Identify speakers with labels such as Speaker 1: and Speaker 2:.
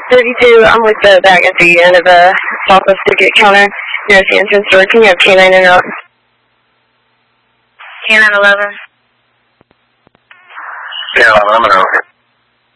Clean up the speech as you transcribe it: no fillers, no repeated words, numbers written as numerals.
Speaker 1: 32, I'm with the back at the end of the Southwest ticket counter near the entrance door. Can you have K9 in out?
Speaker 2: K911.
Speaker 3: Yeah, I'm in out.